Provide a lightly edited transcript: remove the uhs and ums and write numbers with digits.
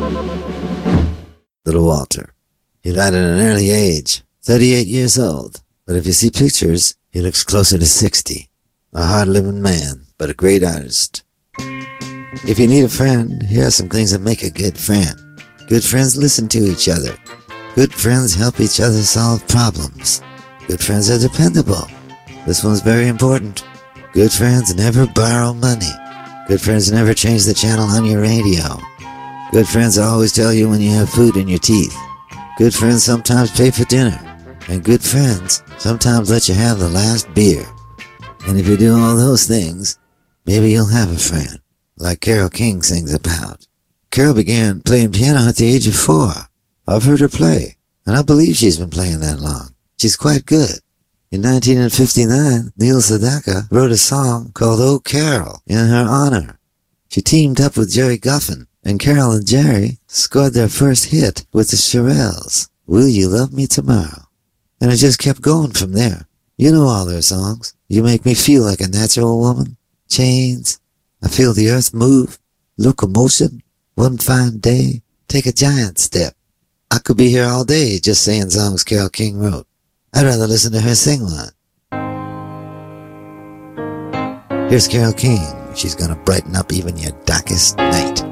Little Walter. He died at an early age, 38 years old. But if you see pictures, he looks closer to 60. A hard-living man, but a great artist. If you need a friend, here are some things that make a good friend. Good friends listen to each other. Good friends help each other solve problems. Good friends are dependable. This one's very important. Good friends never borrow money. Good friends never change the channel on your radio. Good friends always tell you when you have food in your teeth. Good friends sometimes pay for dinner. And good friends sometimes let you have the last beer. And if you do all those things, maybe you'll have a friend, like Carole King sings about. Carole began playing piano at the age of 4. I've heard her play, and I believe she's been playing that long. She's quite good. In 1959, Neil Sedaka wrote a song called Oh Carole in her honor. She teamed up with Jerry Guffin, and Carole and Jerry scored their first hit with the Shirelles, Will You Love Me Tomorrow? And it just kept going from there. You know all their songs. You Make Me Feel Like a Natural Woman, Chains, I Feel the Earth Move, Locomotion, One Fine Day, Take a Giant Step. I could be here all day just saying songs Carole King wrote. I'd rather listen to her sing one. Here's Carole King. She's gonna brighten up even your darkest night.